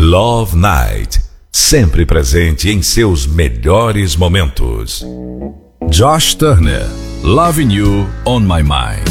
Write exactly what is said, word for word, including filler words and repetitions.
Love Night, sempre presente em seus melhores momentos. Josh Turner, Loving You on My Mind.